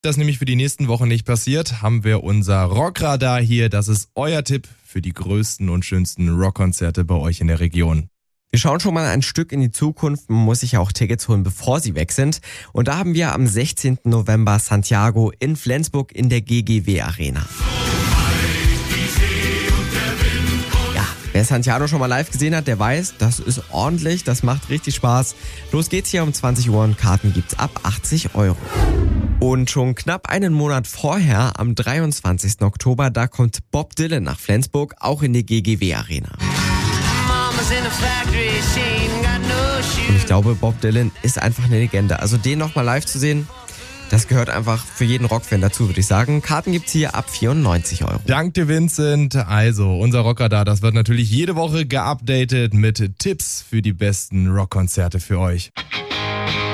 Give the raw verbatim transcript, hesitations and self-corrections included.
das nämlich für die nächsten Wochen nicht passiert, haben wir unser Rockradar hier. Das ist euer Tipp für die größten und schönsten Rockkonzerte bei euch in der Region. Wir schauen schon mal ein Stück in die Zukunft. Man muss sich ja auch Tickets holen, bevor sie weg sind. Und da haben wir am sechzehnten November Santiago in Flensburg in der G G W Arena. Ja, wer Santiago schon mal live gesehen hat, der weiß, das ist ordentlich, das macht richtig Spaß. Los geht's hier um zwanzig Uhr und Karten gibt's ab achtzig Euro. Und schon knapp einen Monat vorher, am dreiundzwanzigsten Oktober, da kommt Bob Dylan nach Flensburg, auch in die G G W Arena. Und ich glaube, Bob Dylan ist einfach eine Legende. Also den nochmal live zu sehen, das gehört einfach für jeden Rockfan dazu, würde ich sagen. Karten gibt's hier ab vierundneunzig Euro. Dank dir, Vincent. Also, unser Rockradar, das wird natürlich jede Woche geupdatet mit Tipps für die besten Rockkonzerte für euch.